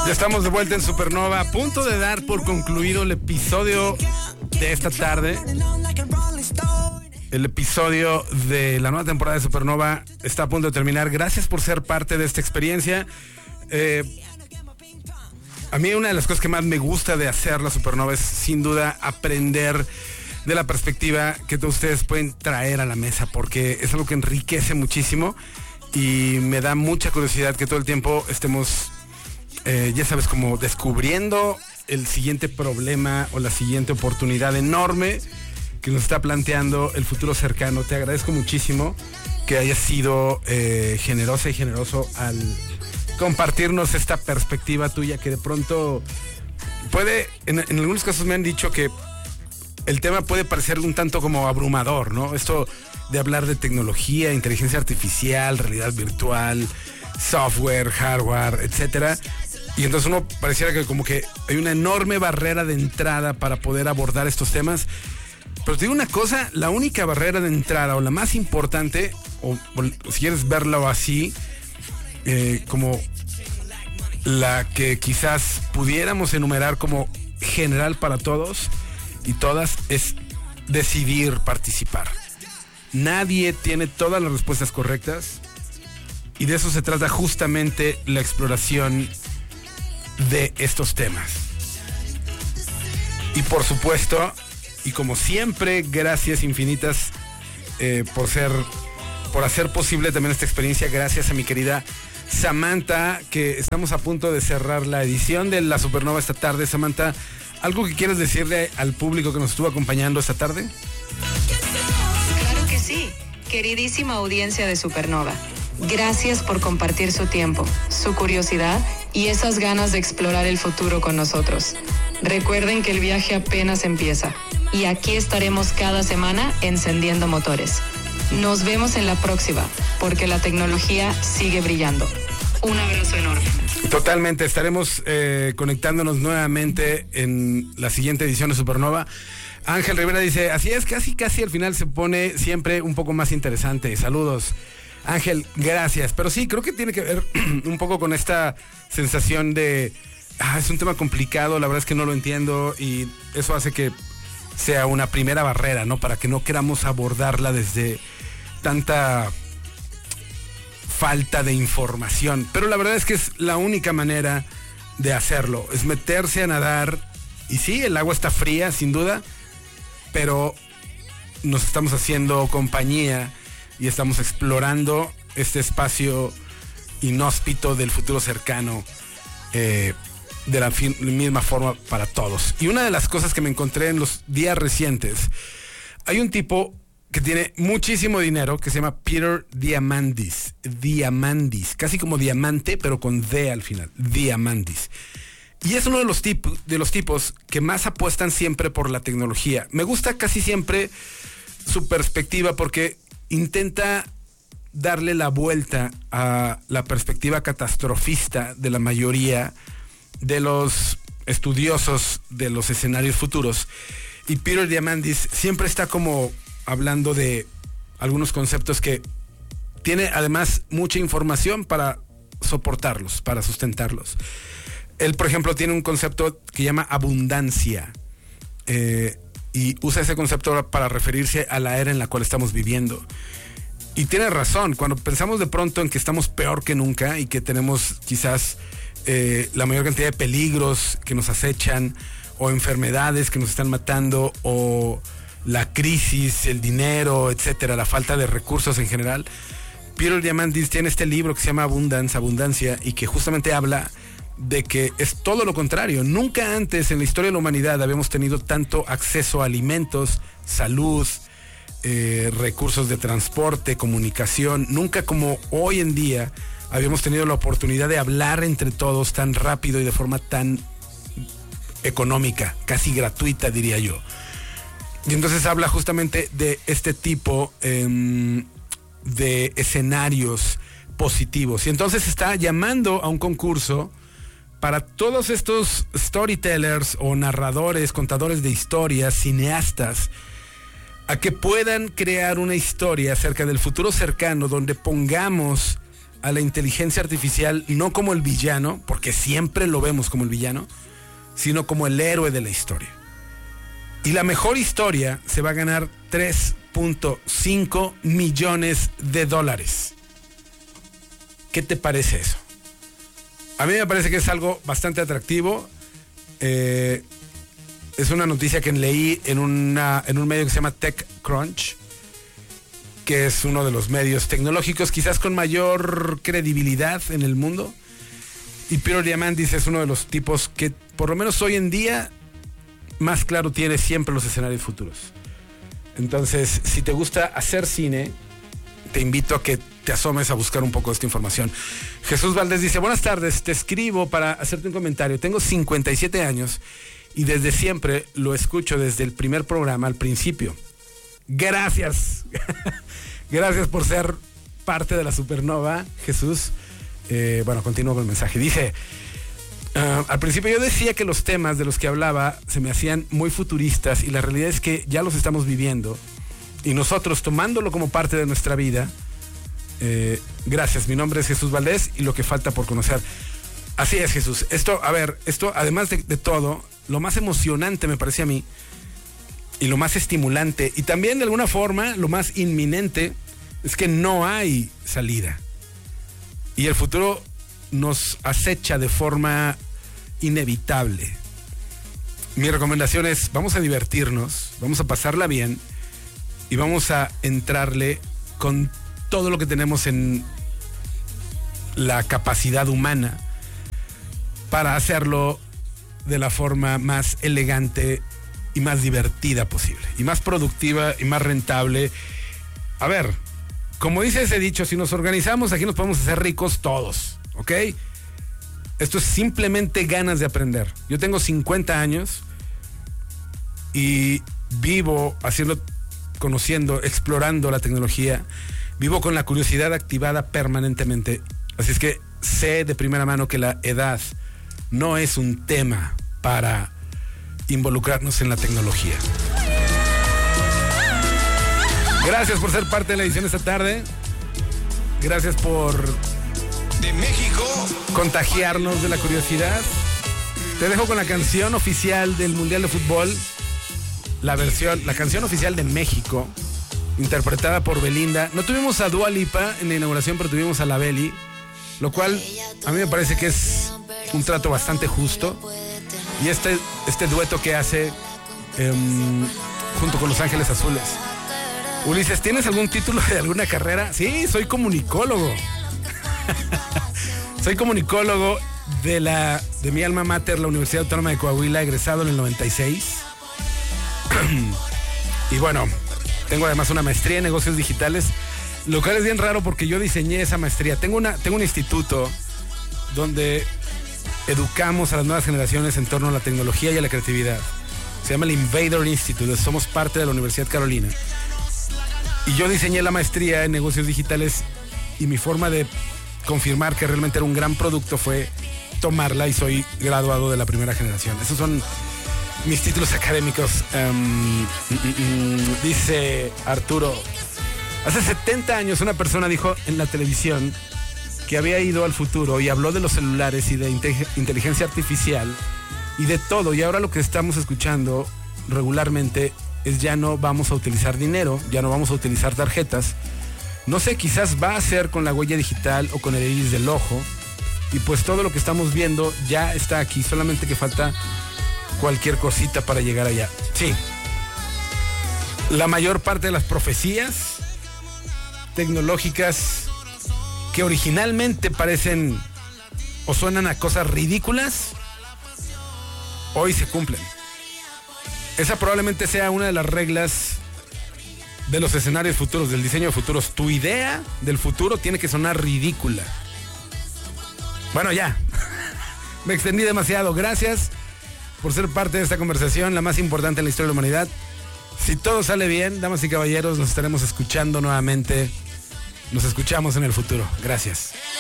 Ya estamos de vuelta en Supernova, a punto de dar por concluido el episodio de esta tarde. El episodio de la nueva temporada de Supernova está a punto de terminar. Gracias por ser parte de esta experiencia. A mí una de las cosas que más me gusta de hacer la Supernova es sin duda aprender de la perspectiva que todos ustedes pueden traer a la mesa, porque es algo que enriquece muchísimo y me da mucha curiosidad que todo el tiempo estemos, ya sabes, como descubriendo el siguiente problema o la siguiente oportunidad enorme que nos está planteando el futuro cercano. Te agradezco muchísimo que hayas sido generosa y generoso al compartirnos esta perspectiva tuya que de pronto puede, en algunos casos me han dicho que el tema puede parecer un tanto como abrumador, ¿no? Esto de hablar de tecnología, inteligencia artificial, realidad virtual, software, hardware, etcétera. Y entonces uno pareciera que como que hay una enorme barrera de entrada para poder abordar estos temas. Pero te digo una cosa, la única barrera de entrada o la más importante, o si quieres verlo así, como la que quizás pudiéramos enumerar como general para todos y todas, es decidir participar. Nadie tiene todas las respuestas correctas y de eso se trata justamente la exploración de estos temas. Y por supuesto, y como siempre, gracias infinitas por hacer posible también esta experiencia. Gracias a mi querida Samantha, que estamos a punto de cerrar la edición de la Supernova esta tarde. Samantha, ¿algo que quieras decirle al público que nos estuvo acompañando esta tarde? Claro que sí, queridísima audiencia de Supernova. Gracias por compartir su tiempo, su curiosidad y esas ganas de explorar el futuro con nosotros. Recuerden que el viaje apenas empieza y aquí estaremos cada semana encendiendo motores. Nos vemos en la próxima, porque la tecnología sigue brillando. Un abrazo enorme. Totalmente, estaremos conectándonos nuevamente en la siguiente edición de Supernova. Ángel Rivera dice, así es, casi al final se pone siempre un poco más interesante. Saludos. Ángel, gracias. Pero sí, creo que tiene que ver un poco con esta sensación de, es un tema complicado, la verdad es que no lo entiendo, y eso hace que sea una primera barrera, ¿no? Para que no queramos abordarla desde tanta falta de información. Pero la verdad es que es la única manera de hacerlo, es meterse a nadar. Y sí, el agua está fría, sin duda, pero nos estamos haciendo compañía y estamos explorando este espacio inhóspito del futuro cercano, de la misma forma para todos. Y una de las cosas que me encontré en los días recientes, hay un tipo que tiene muchísimo dinero que se llama Peter Diamandis, casi como diamante, pero con D al final, Diamandis. Y es uno de los tipos que más apuestan siempre por la tecnología. Me gusta casi siempre su perspectiva porque intenta darle la vuelta a la perspectiva catastrofista de la mayoría de los estudiosos de los escenarios futuros. Y Peter Diamandis siempre está como hablando de algunos conceptos que tiene además mucha información para soportarlos, para sustentarlos. Él, por ejemplo, tiene un concepto que llama abundancia, y usa ese concepto para referirse a la era en la cual estamos viviendo. Y tiene razón, cuando pensamos de pronto en que estamos peor que nunca y que tenemos quizás la mayor cantidad de peligros que nos acechan, o enfermedades que nos están matando, o la crisis, el dinero, etcétera, la falta de recursos en general, Peter Diamandis tiene este libro que se llama Abundancia, y que justamente habla de que es todo lo contrario. Nunca antes en la historia de la humanidad habíamos tenido tanto acceso a alimentos, salud, recursos de transporte, comunicación. Nunca como hoy en día habíamos tenido la oportunidad de hablar entre todos tan rápido y de forma tan económica, casi gratuita, diría yo. Y entonces habla justamente de este tipo de escenarios positivos. Y entonces está llamando a un concurso para todos estos storytellers o narradores, contadores de historias, cineastas, a que puedan crear una historia acerca del futuro cercano donde pongamos a la inteligencia artificial no como el villano, porque siempre lo vemos como el villano, sino como el héroe de la historia. Y la mejor historia se va a ganar $3.5 millones. ¿Qué te parece eso? A mí me parece que es algo bastante atractivo. Es una noticia que leí en un medio que se llama TechCrunch, que es uno de los medios tecnológicos quizás con mayor credibilidad en el mundo. Y Peter Diamandis es uno de los tipos que, por lo menos hoy en día, más claro tiene siempre los escenarios futuros. Entonces, si te gusta hacer cine, te invito a que te asomes a buscar un poco de esta información. Jesús Valdés dice: buenas tardes, te escribo para hacerte un comentario. Tengo 57 años y desde siempre lo escucho desde el primer programa al principio. Gracias. Gracias por ser parte de la Supernova, Jesús. Bueno, continúo con el mensaje. Dice: al principio yo decía que los temas de los que hablaba se me hacían muy futuristas y la realidad es que ya los estamos viviendo y nosotros tomándolo como parte de nuestra vida. Gracias, mi nombre es Jesús Valdés y lo que falta por conocer. Así es, Jesús. Esto además de todo, lo más emocionante me parece a mí y lo más estimulante y también de alguna forma lo más inminente es que no hay salida. Y el futuro nos acecha de forma inevitable. Mi recomendación es: vamos a divertirnos, vamos a pasarla bien y vamos a entrarle con todo lo que tenemos en la capacidad humana para hacerlo de la forma más elegante y más divertida posible, y más productiva y más rentable. A ver, como dice ese dicho, si nos organizamos, aquí nos podemos hacer ricos todos, ¿ok? Esto es simplemente ganas de aprender. Yo tengo 50 años y vivo conociendo, explorando la tecnología. Vivo con la curiosidad activada permanentemente. Así es que sé de primera mano que la edad no es un tema para involucrarnos en la tecnología. Gracias por ser parte de la edición esta tarde. Gracias por de México contagiarnos de la curiosidad. Te dejo con la canción oficial del Mundial de Fútbol, la canción oficial de México, interpretada por Belinda. No tuvimos a Dua Lipa en la inauguración, pero tuvimos a la Beli, lo cual a mí me parece que es un trato bastante justo. Y este dueto que hace junto con Los Ángeles Azules. Ulises, ¿tienes algún título de alguna carrera? Sí, soy comunicólogo. Soy comunicólogo de mi alma mater, la Universidad Autónoma de Coahuila, egresado en el 96. Y bueno, tengo además una maestría en negocios digitales, lo cual es bien raro porque yo diseñé esa maestría. Tengo un instituto donde educamos a las nuevas generaciones en torno a la tecnología y a la creatividad. Se llama el Invader Institute. Somos parte de la Universidad Carolina. Y yo diseñé la maestría en negocios digitales y mi forma de confirmar que realmente era un gran producto fue tomarla y soy graduado de la primera generación. Esos son mis títulos académicos. Dice Arturo: hace 70 años una persona dijo en la televisión que había ido al futuro y habló de los celulares y de inteligencia artificial y de todo, y ahora lo que estamos escuchando regularmente es: ya no vamos a utilizar dinero, ya no vamos a utilizar tarjetas. No sé, quizás va a ser con la huella digital o con el iris del ojo, y pues todo lo que estamos viendo ya está aquí, solamente que falta cualquier cosita para llegar allá. Sí, la mayor parte de las profecías tecnológicas que originalmente parecen o suenan a cosas ridículas, hoy se cumplen. Esa probablemente sea una de las reglas de los escenarios futuros, del diseño de futuros. Tu idea del futuro tiene que sonar ridícula. Bueno, ya. Me extendí demasiado. Gracias por ser parte de esta conversación, la más importante en la historia de la humanidad. Si todo sale bien, damas y caballeros, nos estaremos escuchando nuevamente. Nos escuchamos en el futuro. Gracias.